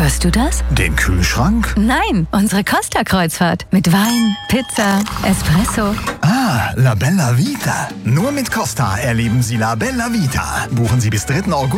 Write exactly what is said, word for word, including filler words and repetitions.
Hörst du das? Den Kühlschrank? Nein, unsere Costa-Kreuzfahrt. Mit Wein, Pizza, Espresso. Ah, La Bella Vita. Nur mit Costa erleben Sie La Bella Vita. Buchen Sie bis dritten August